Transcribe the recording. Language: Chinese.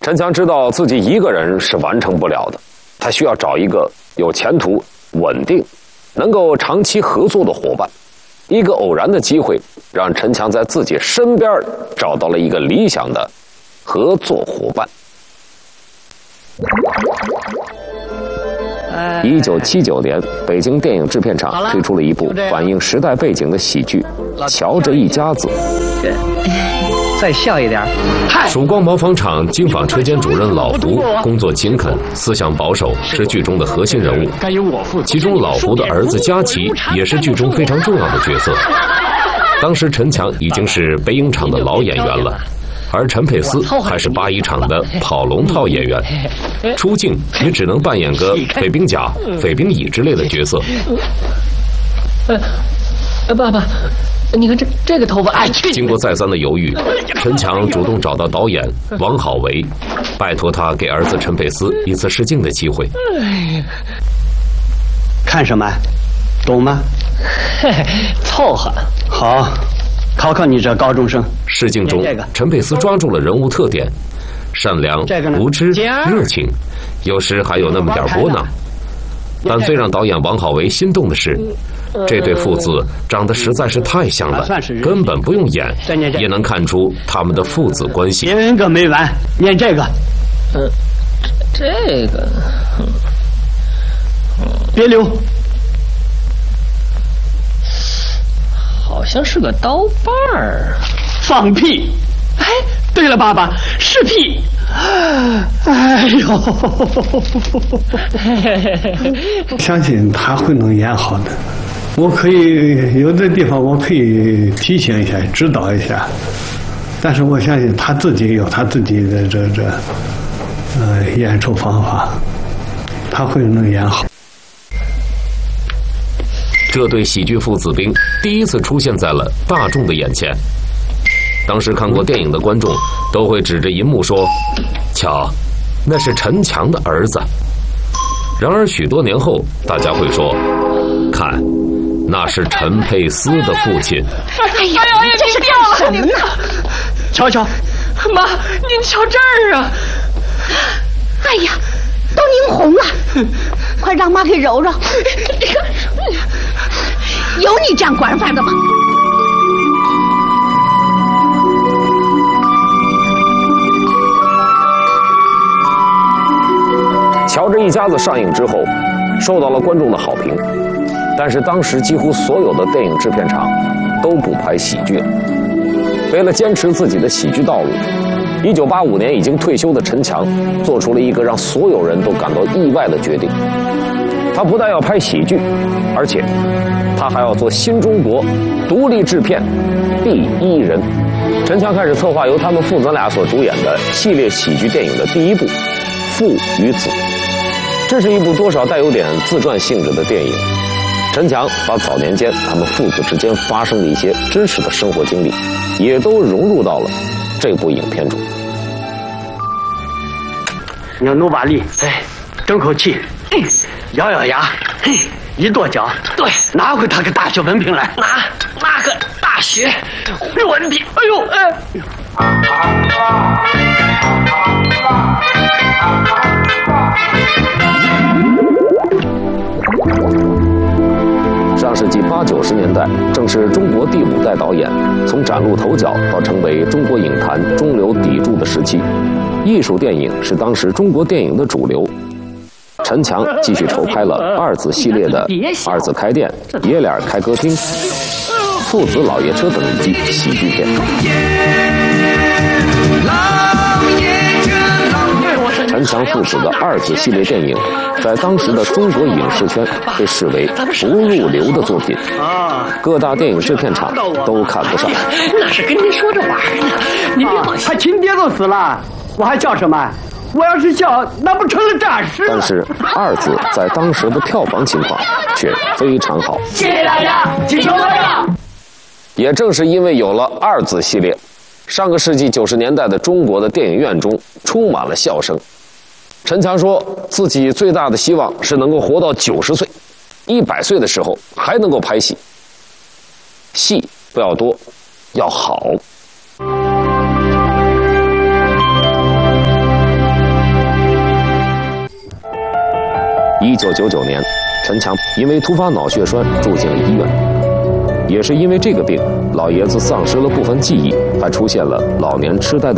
陈强知道自己一个人是完成不了的，他需要找一个有前途、稳定、能够长期合作的伙伴。一个偶然的机会，让陈强在自己身边找到了一个理想的合作伙伴。1979年，北京电影制片厂推出了一部反映时代背景的喜剧《瞧这一家子》。 再笑一点。 曙光毛纺厂经纺车间主任老胡工作勤恳，思想保守，是剧中的核心人物。其中老胡的儿子佳琪也是剧中非常重要的角色。当时陈强已经是北影厂的老演员了，而陈佩斯还是八一厂的跑龙套演员，出镜也只能扮演个匪兵甲、匪兵乙之类的角色。 爸爸，你看这个头发，哎， 经过再三的犹豫，陈强主动找到导演王好为，拜托他给儿子陈佩斯一次试镜的机会。 看什么？懂吗？ 嘿嘿，凑合。 好，考考你这高中生。 试镜中，陈佩斯抓住了人物特点：善良、无知、热情，有时还有那么点窝囊。但最让导演王好为心动的是，这对父子长得实在是太像了，根本不用演也能看出他们的父子关系。 念个没完，念这个。 这个， 别留。 好像是个刀把儿。 放屁！哎，对了，爸爸，是屁。哎呦！ 相信他会能演好的。我可以有的地方我可以提醒一下、指导一下，但是我相信他自己有他自己的演出方法，他会能演好。 这对喜剧父子兵第一次出现在了大众的眼前。当时看过电影的观众都会指着银幕说：“瞧，那是陈强的儿子。”然而许多年后，大家会说：“看，那是陈佩斯的父亲。” 哎呀，这是干什么呢？ 瞧瞧， 妈，您瞧这儿啊！ 哎呀，都凝红了，快让妈给揉揉。有你这样管法的吗？ 瞧这一家子上映之后，受到了观众的好评，但是当时几乎所有的电影制片厂都不拍喜剧了。为了坚持自己的喜剧道路，1985年已经退休的陈强做出了一个让所有人都感到意外的决定。他不但要拍喜剧，而且他还要做新中国独立制片第一人。陈强开始策划由他们父子俩所主演的系列喜剧电影的第一部《父与子》。这是一部多少带有点自传性质的电影。陈强把早年间他们父子之间发生的一些真实的生活经历，也都融入到了这部影片中。 你要努把力，哎，争口气，咬咬牙，一跺脚，对，拿回他个大学文凭来， 拿个大学文凭。哎呦， 上世纪80、90年代，正是中国第5代导演从崭露头角到成为中国影坛中流砥柱的时期。艺术电影是当时中国电影的主流。陈强继续筹拍了二子系列的二子开店、爷俩开歌厅、父子老爷车等一季喜剧片。陈强父子的二子系列电影，在当时的中国影视圈被视为不入流的作品，各大电影制片厂都看不上。 那是跟您说着玩呢，您别往他亲爹都死了，我还叫什么？我要是笑，那不成了诈尸了。 但是二子在当时的票房情况却非常好。 谢谢大家，请收看。 也正是因为有了二子系列，上个世纪90年代的中国的电影院中充满了笑声。陈强说自己最大的希望是能够活到90岁，100岁的时候还能够拍戏，戏不要多，要好。 1999年，陈强因为突发脑血栓住进了医院。也是因为这个病，老爷子丧失了部分记忆，还出现了老年痴呆的